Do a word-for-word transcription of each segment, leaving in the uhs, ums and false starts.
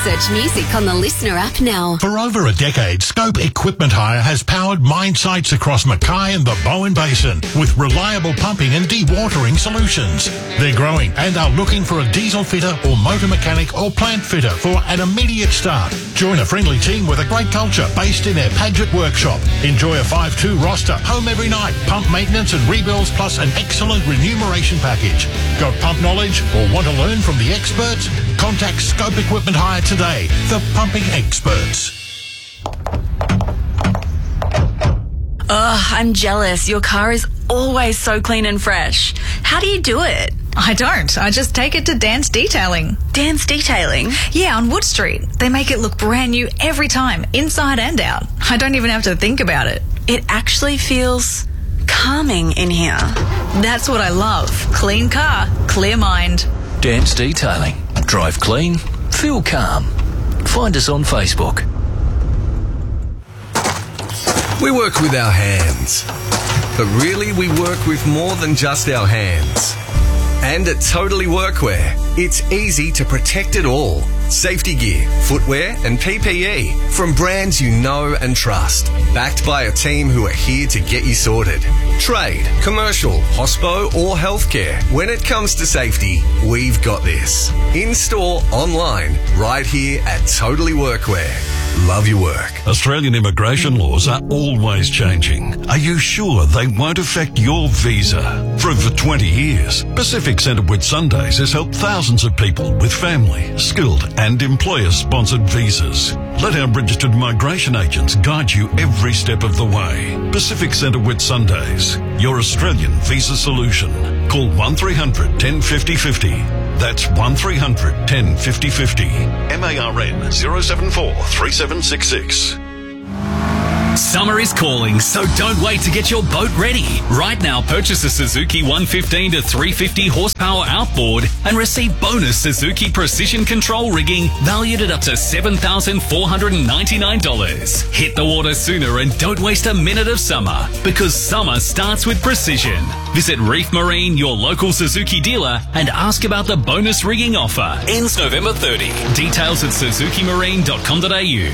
Search music on the Listener app now. For over a decade, Scope Equipment Hire has powered mine sites across Mackay and the Bowen Basin with reliable pumping and dewatering solutions. They're growing and are looking for a diesel fitter or motor mechanic or plant fitter for an immediate start. Join a friendly team with a great culture based in their Paget workshop. Enjoy a five two roster, home every night, pump maintenance and rebuilds plus an excellent remuneration package. Got pump knowledge or want to learn from the experts? Contact Scope Equipment Hire today, the pumping experts. Ugh, I'm jealous. Your car is always so clean and fresh. How do you do it? I don't. I just take it to Dan's Detailing. Dan's Detailing? Yeah, on Wood Street. They make it look brand new every time, inside and out. I don't even have to think about it. It actually feels calming in here. That's what I love. Clean car, clear mind. Dan's Detailing. Drive clean, feel calm. Find us on Facebook. We work with our hands, but really we work with more than just our hands. And at Totally Workwear, it's easy to protect it all. Safety gear, footwear and P P E from brands you know and trust. Backed by a team who are here to get you sorted. Trade, commercial, hospo or healthcare. When it comes to safety, we've got this. In-store, online, right here at Totally Workwear. Love your work. Australian immigration laws are always changing. Are you sure they won't affect your visa? For over twenty years, Pacific Centre Whitsundays has helped thousands of people with family, skilled and employer-sponsored visas. Let our registered migration agents guide you every step of the way. Pacific Centre Whitsundays, your Australian visa solution. Call one three hundred, one oh five oh five oh. That's one three hundred, one oh five oh five oh. M A R N zero seven four three seven six six. Summer is calling, so don't wait to get your boat ready. Right now, purchase a Suzuki one fifteen to three fifty horsepower outboard and receive bonus Suzuki Precision Control rigging valued at up to seven thousand four hundred ninety-nine dollars. Hit the water sooner and don't waste a minute of summer, because summer starts with precision. Visit Reef Marine, your local Suzuki dealer, and ask about the bonus rigging offer. Ends November thirtieth. Details at suzuki marine dot com dot a u.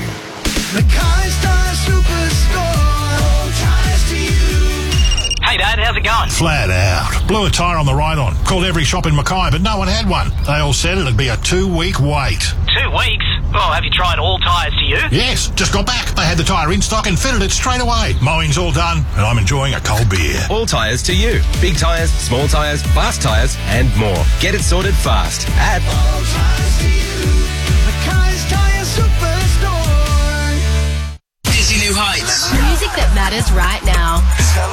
Hey Dad, how's it going? Flat out. Blew a tyre on the ride-on. Called every shop in Mackay, but no one had one. They all said it'd be a two-week wait. Two weeks? Oh, have you tried All Tyres to you? Yes, just got back. They had the tyre in stock and fitted it straight away. Mowing's all done, and I'm enjoying a cold beer. All Tyres to you. Big tyres, small tyres, fast tyres, and more. Get it sorted fast at All Tyres to you. Mackay's Tyre Superstore. Dizzy New Heights. Music that matters right now.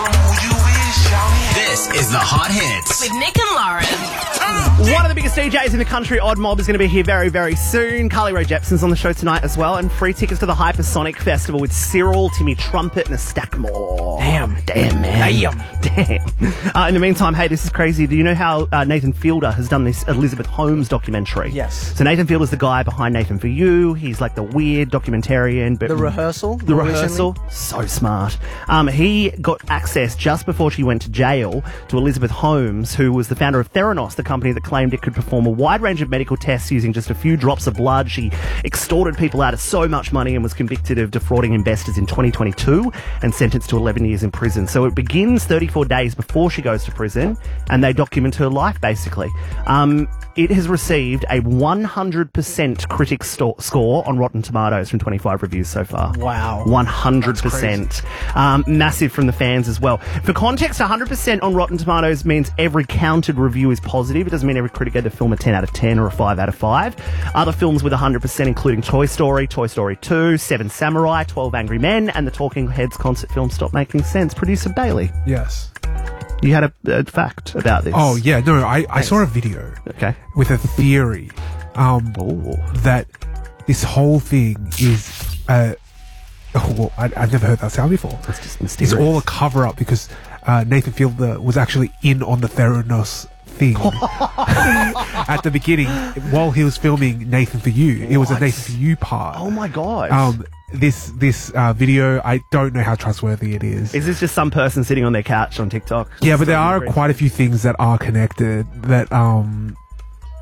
This is the Hot Hits with Nick and Lauren. One of the biggest D Js in the country, Odd Mob, is going to be here very, very soon. Carly Rae Jepsen's on the show tonight as well, and free tickets to the Hypersonic Festival with Cyril, Timmy Trumpet, and a stack more. Damn. Damn, man. Damn. Damn. Uh, in the meantime, hey, this is crazy. Do you know how uh, Nathan Fielder has done this Elizabeth Holmes documentary? Yes. So Nathan Fielder's the guy behind Nathan For You. He's like the weird documentarian. But The Rehearsal? The Rehearsal. So smart. Um, he got access just before she went to jail to Elizabeth Holmes, who was the founder of Theranos, the company that claimed it could perform a wide range of medical tests using just a few drops of blood. She extorted people out of so much money and was convicted of defrauding investors in twenty twenty-two and sentenced to eleven years in prison. So it begins thirty-four days before she goes to prison, and they document her life, basically. Um, it has received a one hundred percent critic sto- score on Rotten Tomatoes from twenty-five reviews so far. Wow. one hundred percent. Um, massive from the fans as well. For context, one hundred percent on Rotten Tomatoes means every counted review is positive. It doesn't mean every critic gave the film a ten out of ten or a five out of five. Other films with one hundred percent including Toy Story, Toy Story two, Seven Samurai, twelve Angry Men, and the Talking Heads concert film Stop Making Sense. Producer Bailey. Yes. You had a, a fact about this. Oh, yeah. No, I, I saw a video. Okay. With a theory um, that this whole thing is... Uh, oh, well, I, I've never heard that sound before. It's just mysterious. It's all a cover-up because uh, Nathan Fielder was actually in on the Theranos thing at the beginning while he was filming Nathan For You. It was a Nathan For You part. Oh, my God. Um, this this uh, video, I don't know how trustworthy it is. Is this just some person sitting on their couch on TikTok? Yeah, but there are quite a few things that are connected that um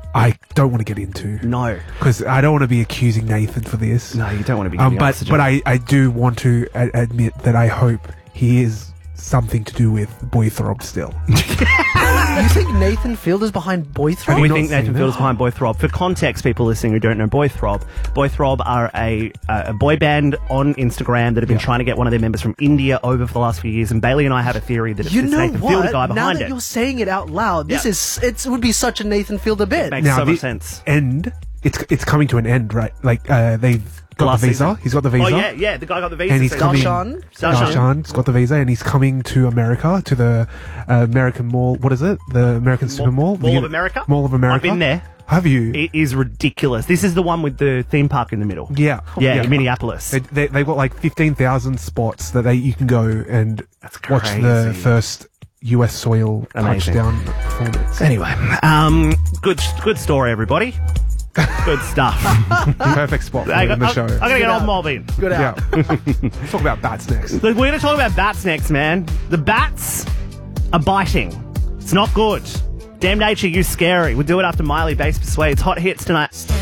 I don't want to get into. No. Because I don't want to be accusing Nathan for this. No, you don't want to be Um, giving but oxygen. but I, I do want to a- admit that I hope he is something to do with Boythrob still. You think Nathan Field is behind Boythrob? We think Nathan Field is behind Boythrob. For context, people listening who don't know Boythrob, Boythrob are a, uh, a boy band on Instagram that have been Yeah. trying to get one of their members from India over for the last few years. And Bailey and I have a theory that it's You this know Nathan what? Field guy now behind that it. you're saying it out loud, this Yeah. is it's, it would be such a Nathan Field bit. Makes now, so the much sense. end, it's it's coming to an end, right? Like, uh, they've got Last the visa. season. He's got the visa. Oh, yeah, yeah. The guy got the visa. And he's so- coming. Darshan? Darshan. Darshan's got the visa, and he's coming to America, to the uh, American Mall. What is it? The American Super Mall? Mall The- of America? Mall of America. I've been there. Have you? It is ridiculous. This is the one with the theme park in the middle. Yeah. Yeah, in Minneapolis. They, they, they've got like fifteen thousand spots that they you can go and watch the crazy. first U S soil Amazing. touchdown performance. Anyway, um, good good story, everybody. Good stuff. Perfect spot for I it got- in the I'm, show. I'm gonna get old mob in. Good yeah. out. Let's talk about bats next. Look, we're gonna talk about bats next, man. The bats are biting. It's not good. Damn nature, you scary. We'll do it after Miley Bass Persuades. Hot hits tonight.